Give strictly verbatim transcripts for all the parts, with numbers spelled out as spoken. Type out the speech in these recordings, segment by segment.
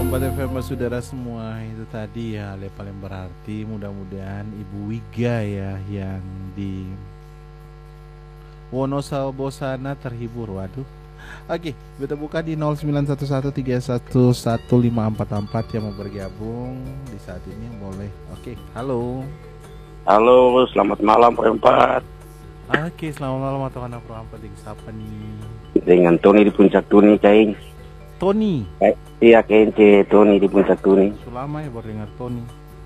Kompas F M saudara semua, itu tadi ya hal yang paling berarti. Mudah-mudahan Ibu Wiga ya yang di Wonosobo sana terhibur. Waduh. Oke, kita buka di nol sembilan satu satu tiga satu satu lima empat empat yang mau bergabung di saat ini boleh. Oke, halo. Halo, selamat malam Pak Empat. Oke, selamat malam atau anak Pro Empat dengan siapa nih? Dengan Tony di Puncak Tuni, Caing. Tony. Eh, iya, Kence Tony di Puncak Tuni. Selama ya baru dengar Tony.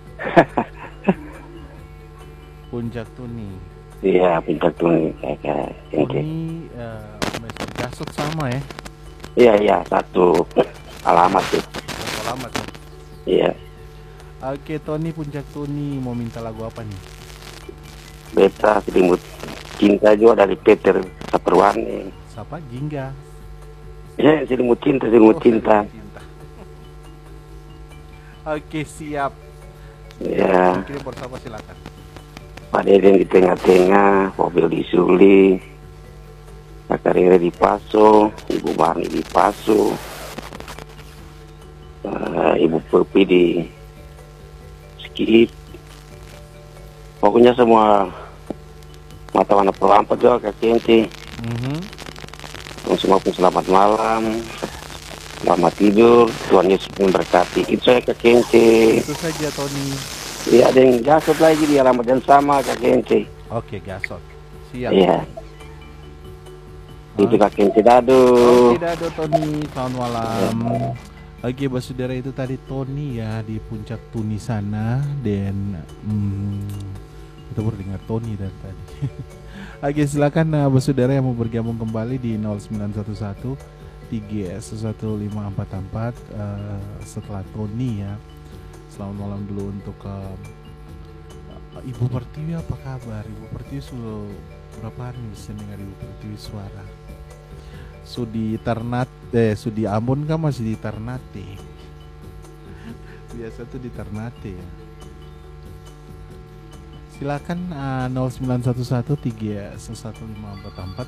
Puncak Tuni. Iya, Puncak Tuni kayak Kence. Tony uh, Mister Gasot sama ya? Iya, iya, satu alamat tuh. Satu alamat ya? Iya. Oke, Tony Puncak Tuni mau minta lagu apa nih? Beta selimut cinta juga dari Peter Saperwani. Siapa? Jingga. Ya, selimut cinta, selimut Oh, cinta. cinta. Oke, siap. Ya, Kirim bersama silakan. Pak Deden di tengah-tengah, mobil disuli, Kakak Rere di Paso, Ibu Barni di Paso, uh, Ibu Pepi di Skip. Pokoknya semua mata warna pelampat juga Kak Kence. Mm-hmm. Semua pun selamat malam, selamat tidur, Tuhan Yesus memberkati. Itu saya Kak Kence. Itu saja Tony. Iya, ada yang gasot lagi di alamat yang sama Kak Kence. Oke, Gasot. Siap. Iya. Itu Kak Kence Dado. Oke, Dado Tony, selamat malam. Oke, saudara, itu tadi Tony ya di Puncak Tuni sana. Dan hmm, kita baru dengar Tony dari tadi. Oke, silakan uh, saudara yang mau bergabung kembali di nol sembilan satu satu tiga satu lima empat empat uh, setelah Tony ya. Selamat malam dulu untuk uh, uh, Ibu Pertiwi, apa kabar? Ibu Pertiwi sudah berapa hari bisa dengar Ibu Pertiwi suara? Sudi Ternate, eh, Sudi Ambon kan masih di Ternate. Biasa tuh di Ternate ya. Silakan uh, nol sembilan satu satu tiga satu lima empat empat.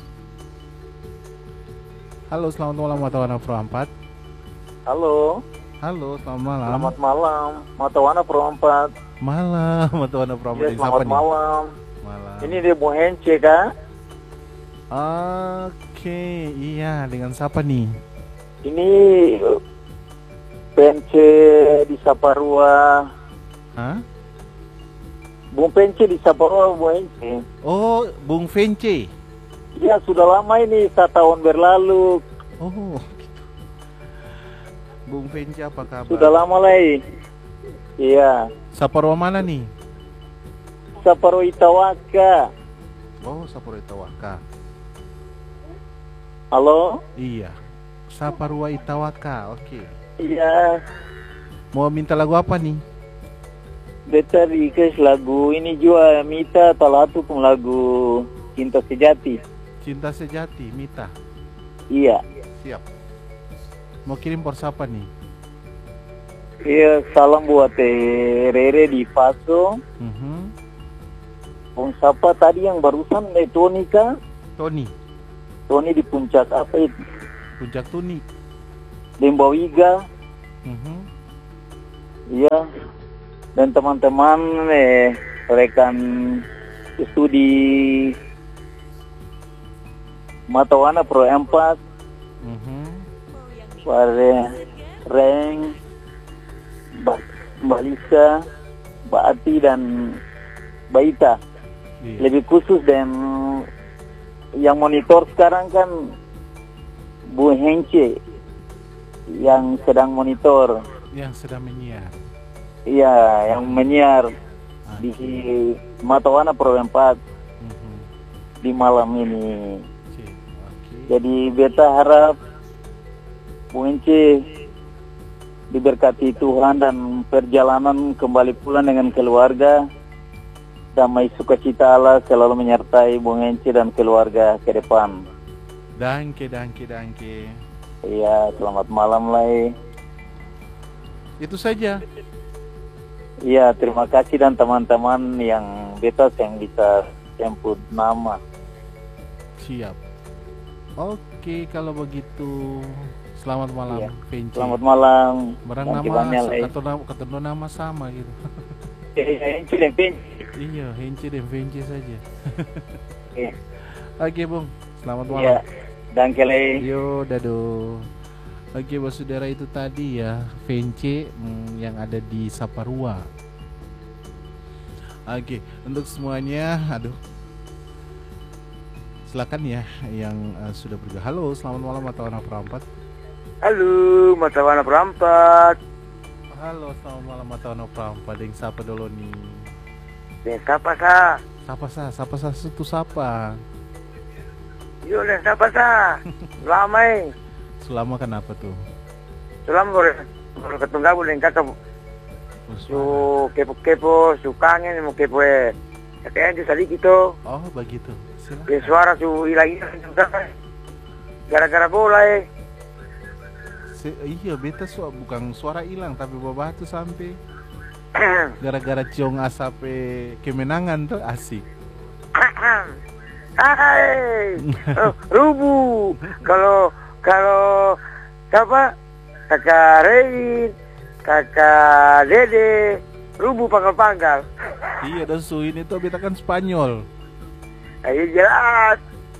Halo, selamat malam Matawana Pro empat. Halo. Halo, selamat malam. Selamat malam, Matawana Pro empat. Malam, Matawana Pro empat. Ya, selamat malam. Malam. Ini dia Bu Hence kah? Oke, iya, dengan siapa nih? Ini P N C di Saparua. Hah? Bung Pence di Saparua, Bu Hence. Oh, Bung Vence. Ya, sudah lama ini, satu tahun berlalu. Oh, gitu. Bung Vence apa kabar? Sudah lama lagi. Iya. Saparua mana nih? Saparua Itawaka. Oh, Saparua Itawaka. Halo? Iya. Saparua Itawaka, oke. Iya. Mau minta lagu apa nih? Beta request lagu ini juga Mita Talatu pun lagu Cinta Sejati. Cinta Sejati, Mita. Iya. Siap. Mau kirim por siapa nih? Iya, salam buat eh, Rere di Paso. Mm-hmm. Bung siapa tadi yang barusan eh, Tony kah? Tony. Tony di Puncak apa itu? Puncak Tuni. Lembawiga. Mm-hmm. Iya. Dan teman-teman eh, rekan studi Matawana Pro empat. Mm-hmm. Pada Reng, Mbak Mbak Lisa, Mbak Ati dan Mbak Ita. Iya. Lebih khusus dan yang monitor sekarang kan Bu Hence yang sedang monitor. Yang sedang menyiar. Iya, yang menyiar Ah, di Matawana Pro empat mm-hmm. di malam ini. Oke. Oke. Jadi beta harap Bu Hence diberkati Tuhan dan perjalanan kembali pulang dengan keluarga. Damai sukacita Allah selalu menyertai Bu Hence dan keluarga ke depan. Danke, danke, danke. Iya, selamat malam Lai. Itu saja. Iya, terima kasih dan teman-teman yang beta yang bisa jemput nama. Siap. Oke, kalau begitu Selamat malam, Iya. Vinci. Selamat malam. Barang Thank you nama banyak, eh. atau nama ketemu nama sama gitu. Eh, Henci dan Vinci. Iya, Henci dan Vinci saja. Iya. Oke, Bung. Selamat malam. Iya. Dan kele. Yo, dado. Oke, bos saudara, itu tadi ya Vinci hmm, yang ada di Saparua. Oke, untuk semuanya, aduh. Silakan ya yang uh, sudah bergabung. Halo, selamat malam Matawana Perampat. Halo, Matawana Perampat. Halo, selamat malam Matawana Perampat. Yang siapa dulu nih? Yang siapa sah? Siapa sah? Siapa sah itu siapa? Yo, yang siapa sah? Lama eh. Selama kenapa tuh? Selama baru baru ketemu kamu dengan kakak. Su kepo-kepo, su kangen mau kepo eh. Kayaknya sedikit tuh. Oh, begitu. Silakan. Ya suara su hilang-hilang juga. Gara-gara bola eh. Si- iya, beta su bukan suara hilang tapi bawa tuh sampai gara-gara ciong asap eh, kemenangan tuh asik. Hai, oh, Rubu. Kalau kalau siapa? Kakak Rein, kakak Dede, Rubu panggal-panggal. Iya, dan su ini tuh beta kan Spanyol. Ayo jelas.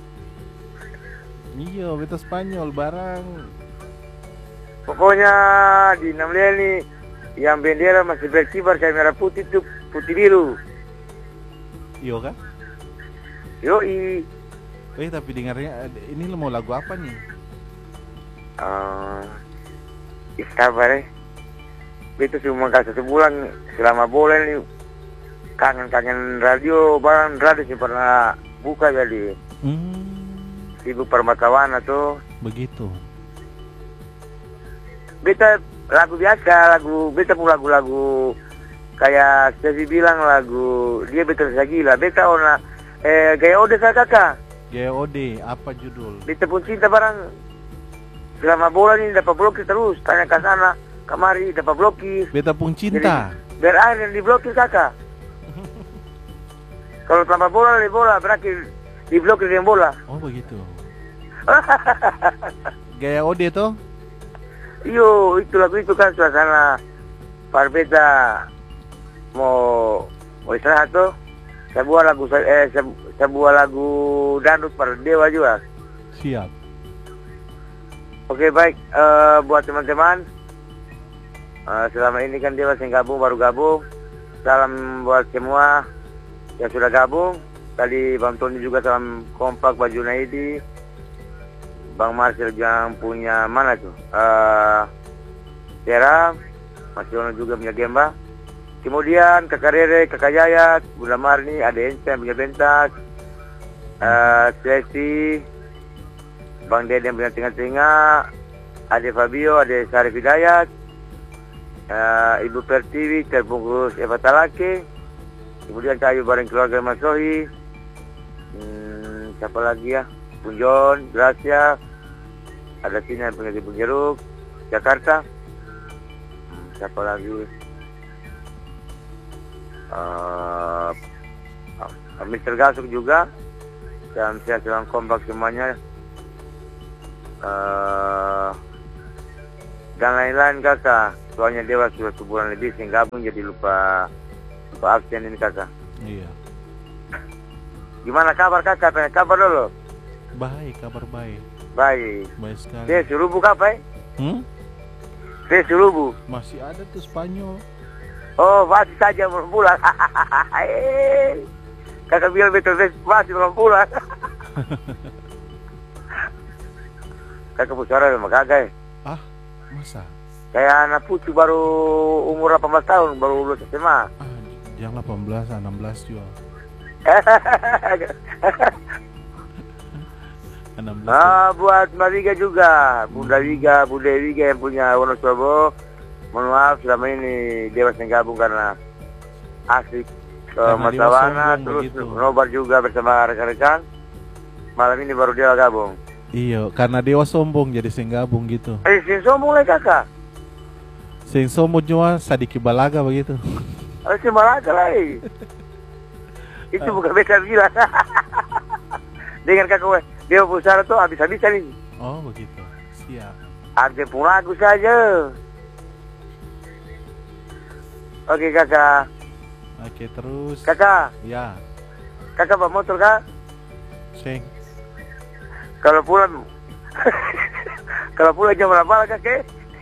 Iya, beta Spanyol barang. Pokoknya di Namlia ini yang bendera masih berkibar kayak merah putih tuh putih biru. Iya kan? Yoi. Eh, tapi dengarnya ini lo mau lagu apa nih? Uh, Iskabar eh. Itu cuma kasih satu bulan selama bola ini kangen-kangen radio, barang radio sih pernah buka jadi Hmm, sibuk permatawana tuh. begitu. Beta lagu biasa, lagu beta pun lagu-lagu kayak saya bilang lagu dia beta gila. Beta ona eh gaya ode saya kakak. G O D, apa judul? Beta pun cinta barang selama bola ini dapat blokir terus, tanya ke sana kemari dapat blokir. Beta pun cinta. Jadi, biar air yang diblokir kakak. Kalau tanpa bola di bola berakhir diblokir dengan bola. Oh, begitu. Gaya O D tuh? Iyo, itu lagu itu kan suasana Parbeta mau mau istirahat tuh. Sebuah lagu eh sebu- sebuah lagu dangdut pada Dewa juga. Siap. Oke baik, eh, buat teman-teman eh, selama ini kan Dewa yang gabung baru gabung. Salam buat semua yang sudah gabung. Tadi Bang Tony juga salam kompak, Bang Junaidi, Bang Marcel yang punya mana tuh? Eh, Tera, Mas Yono juga punya Gemba. Kemudian Kakak Rere, Kakak Yayat, Bunda Marni, ada Ence yang punya Bentak, uh, Sesi, Bang Dede yang punya Tengah-Tengah, ada Fabio, ada Sarif Hidayat, uh, Ibu Pertiwi, terbungkus Eva Talake, kemudian Kayu bareng keluarga Mas Sohi, hmm, siapa lagi ya? Punjon, Gracia, ada Tina yang punya di Jeruk, Jakarta, hmm, siapa lagi? Uh, uh, mister Gasuk juga dan saya sedang kompak semuanya uh, dan lain-lain kakak. Soalnya Dewa sudah sebulan lebih sehingga gabung jadi lupa lupa absen ini kakak. Iya. Gimana kabar kakak? Tanya kabar dulu. Baik, kabar baik. Baik. Baik sekali. Saya suruh buka apa? Hmm? Saya suruh bu. Masih ada tuh Spanyol. Oh masih saja belum pulang. Kakak bilang betul masih belum pulang. Kakak pucara sama kakak. Ah, masa? Kayak anak pucu baru umur delapan belas tahun, baru lulus S M A. Ah, yang delapan belas, enam belas juga. enam belas. Ah, buat Mbak Wiga juga, Bunda Wiga, Bunda Wiga yang punya Wonosobo. Mohon maaf selama ini Dewas yang gabung karena asik ke Karena dia Matawana, sombong terus begitu. nobar juga bersama rekan-rekan. Malam ini baru dia gabung. Iya, karena Dewa sombong jadi sing gabung gitu. Eh, sing sombong lah kakak. Sing sombong cuma Sadiki Balaga begitu. Oh, si Malaga lah. eh. Itu bukan beta bilang. Dengan kakak, Dewa Pusara tuh habis-habisan ini. Oh, begitu. Siap. Arti pun lagu saja. Oke kakak. Oke terus. Kakak. Ya. Kakak bawa motor kak? Seng. Kalau pulang, kalau pulang jam berapa lah kakek?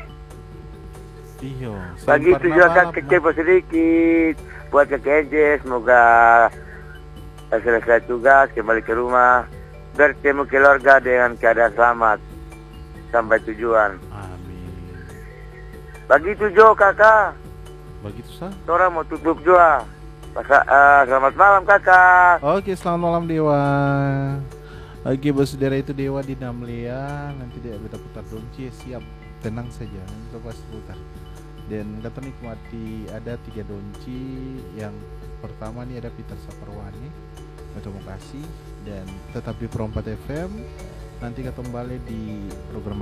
Iyo. Bagi itu juga kakek sedikit buat kakek Enje. Semoga selesai tugas kembali ke rumah, bertemu keluarga dengan keadaan selamat sampai tujuan. Amin. Begitu Jo kakak. Begitu sah. Orang mau tutup juga. Masa, uh, selamat malam kakak. Oke, selamat malam Dewa. Oke, bersaudara itu Dewa di Namlia. Nanti dia kita putar donci. Siap, tenang saja. Nanti kita pasti putar. Dan kita nikmati ada tiga donci. Yang pertama nih ada Peter Saparwani. Terima kasih. Dan tetap di Pro empat F M. Nanti kita kembali di program